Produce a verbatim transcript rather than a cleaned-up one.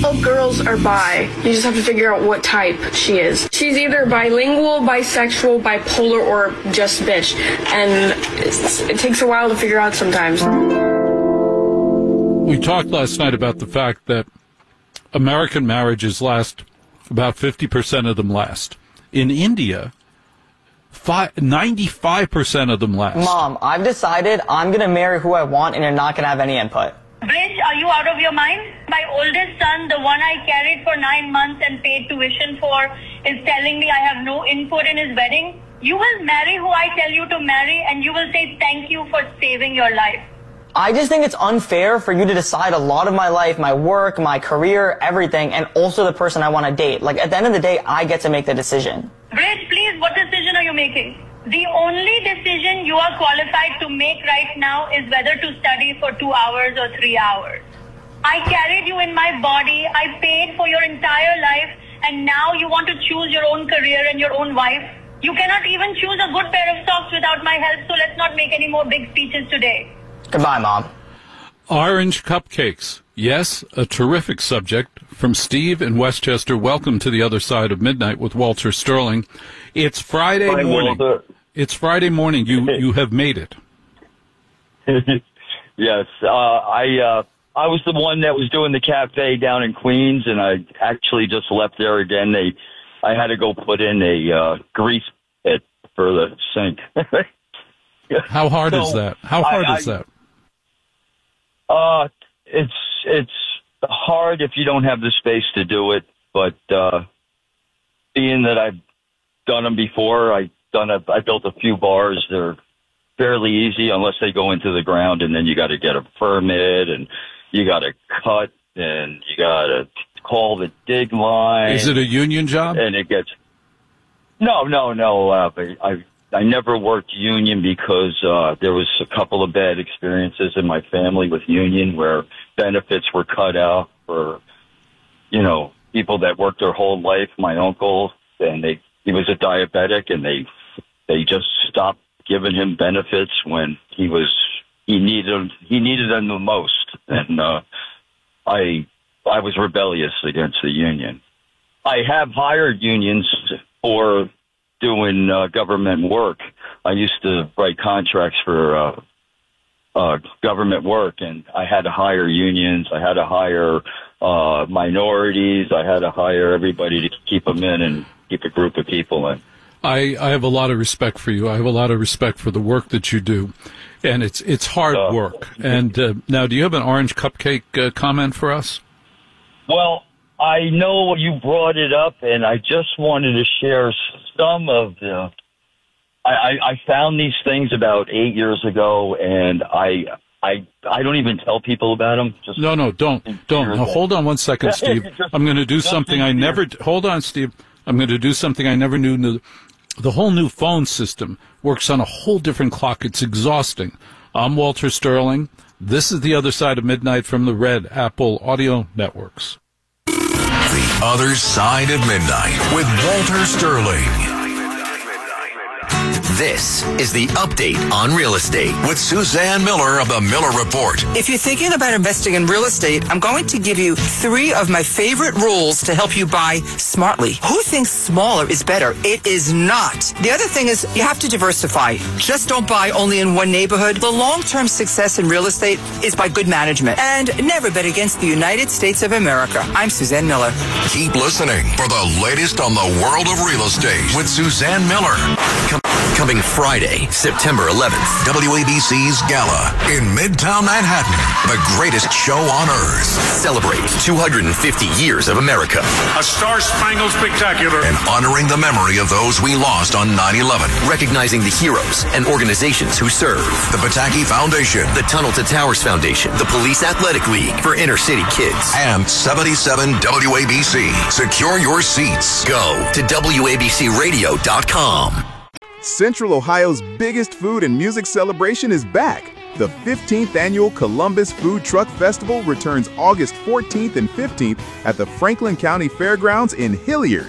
All girls are bi. You just have to figure out what type she is. She's either bilingual, bisexual, bipolar, or just bitch. And it's, it takes a while to figure out sometimes. We talked last night about the fact that American marriages last, about fifty percent of them last. In India, ninety-five percent of them last. Mom, I've decided I'm going to marry who I want and you're not going to have any input. Bridge, are you out of your mind? My oldest son, the one I carried for nine months and paid tuition for, is telling me I have no input in his wedding. You will marry who I tell you to marry, and you will say thank you for saving your life. I just think it's unfair for you to decide a lot of my life, my work, my career, everything, and also the person I want to date. Like, at the end of the day, I get to make the decision. Bridge, please, what decision are you making? The only decision you are qualified to make right now is whether to study for two hours or three hours. I carried you in my body, I paid for your entire life, and now you want to choose your own career and your own wife? You cannot even choose a good pair of socks without my help, so let's not make any more big speeches today. Goodbye, Mom. Orange cupcakes. Yes, a terrific subject. From Steve in Westchester, welcome to the other side of midnight with Walter Sterling. It's Friday Hi, morning. Walter. It's Friday morning. You you have made it. Yes, uh, I uh, I was the one that was doing the cafe down in Queens, and I actually just left there again. They, I had to go put in a uh, grease pit for the sink. How hard so is that? How hard I, is I, that? Uh, it's it's hard if you don't have the space to do it. But uh, being that I've done them before, I done a, I built a few bars. They're fairly easy unless they go into the ground, and then you got to get a permit, and you got to cut, and you got to call the dig line. Is it a union job? And it gets no, no, no. Uh, I I never worked union because uh, there was a couple of bad experiences in my family with union where benefits were cut out for, you know, people that worked their whole life. My uncle, and they he was a diabetic, and they they just stopped giving him benefits when he was he needed he needed them the most, and uh, I I was rebellious against the union. I have hired unions for doing uh, government work. I used to write contracts for uh, uh, government work, and I had to hire unions. I had to hire uh, minorities. I had to hire everybody to keep them in and keep a group of people in. I, I have a lot of respect for you. I have a lot of respect for the work that you do, and it's it's hard uh, work. And uh, now, do you have an orange cupcake uh, comment for us? Well, I know you brought it up, and I just wanted to share some of the. I, I, I found these things about eight years ago, and I I I don't even tell people about them. Just no, no, don't don't. Now, hold on one second, Steve. I'm going to do something I never. Hold on, Steve. I'm going to do something I never knew. The whole new phone system works on a whole different clock. It's exhausting. I'm Walter Sterling. This is The Other Side of Midnight from the Red Apple Audio Networks. The Other Side of Midnight with Walter Sterling. This is the update on real estate with Suzanne Miller of the Miller Report. If you're thinking about investing in real estate, I'm going to give you three of my favorite rules to help you buy smartly. Who thinks smaller is better? It is not. The other thing is you have to diversify. Just don't buy only in one neighborhood. The long-term success in real estate is by good management. And never bet against the United States of America. I'm Suzanne Miller. Keep listening for the latest on the world of real estate with Suzanne Miller. Come Coming Friday, September eleventh, W A B C's Gala in Midtown Manhattan, the greatest show on earth. Celebrate two hundred fifty years of America. A star-spangled spectacular. And honoring the memory of those we lost on nine eleven. Recognizing the heroes and organizations who serve. The Pataki Foundation. The Tunnel to Towers Foundation. The Police Athletic League for inner city kids. And seventy-seven W A B C. Secure your seats. Go to W A B C radio dot com. Central Ohio's biggest food and music celebration is back. The fifteenth Annual Columbus Food Truck Festival returns August fourteenth and fifteenth at the Franklin County Fairgrounds in Hilliard.